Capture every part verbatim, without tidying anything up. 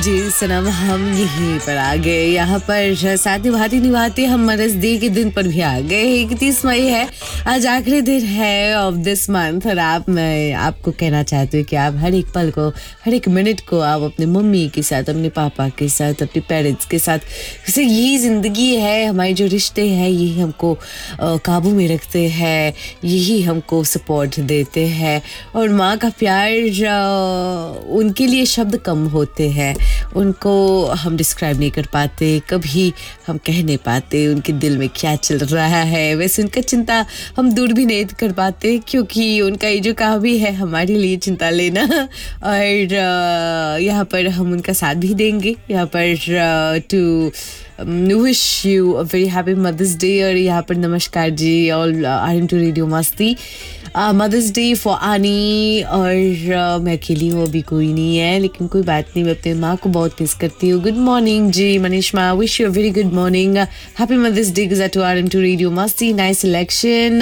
जी सनम, हम यहीं पर आ गए, यहाँ पर साथ निभाते निभाते हम मदर्स डे के दिन पर भी आ गए। इकतीस मई है आज, आखिरी दिन है ऑफ दिस मंथ। और आप मैं आपको कहना चाहती हूँ कि आप हर एक पल को, हर एक मिनट को आप अपने मम्मी के साथ, अपने पापा के साथ, अपने पेरेंट्स के साथ, जैसे यही ज़िंदगी है। हमारे जो रिश्ते हैं यही हमको आ, काबू में रखते हैं, यही हमको सपोर्ट देते हैं। और माँ का प्यार आ, उनके लिए शब्द कम होते हैं, उनको हम डिस्क्राइब नहीं कर पाते, कभी हम कह नहीं पाते उनके दिल में क्या चल रहा है। वैसे उनका चिंता हम दूर भी नहीं कर पाते, क्योंकि उनका ये जो काम भी है हमारे लिए चिंता लेना। और यहाँ पर हम उनका साथ भी देंगे, यहाँ पर to wish you a very happy mother's day. और यहाँ पर नमस्कार जी, all are in to radio मस्ती। मदर्स डे फॉर आनी। और uh, मैं अकेली हूँ, अभी कोई नहीं है, लेकिन कोई बात नहीं, मैं अपनी माँ को बहुत मिस करती हूँ। Good morning ji मनीषमा, wish you a very good morning, happy mother's day to are in to radio मस्ती। Nice selection.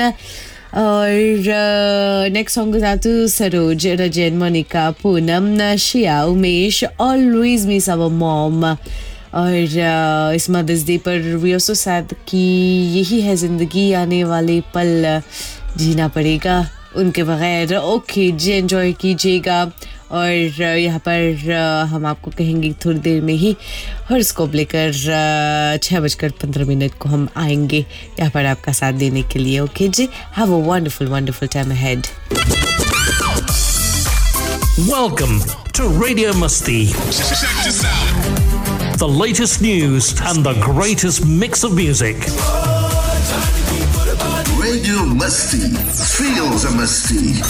और next song goes out to Saroj, Ranjan, Monika, Poonam, Shia, Umesh, always miss our mom. और uh, इस mother's day पर we are so sad कि यही है ज़िंदगी, आने वाले पल जीना पड़ेगा उनके बगैर। ओके जी, एंजॉय कीजिएगा। और uh, यहाँ पर uh, हम आपको कहेंगे थोड़ी देर में ही हॉरोस्कोप लेकर uh, छः बजकर पंद्रह मिनट को हम आएंगे यहाँ पर आपका साथ देने के लिए। Okay ji, have a wonderful wonderful time ahead. Welcome to Radio Musti. Check this out. The latest news and the greatest mix of music. Radio Musti. Feels a Musti.